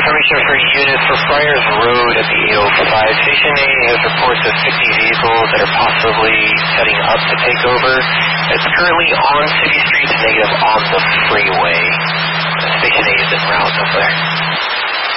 Information for unit for Friars Road at the 805. Station A has reports of 50 vehicles that are possibly setting up to take over. It's currently on City Street, negative on the freeway. Station A is en route over there.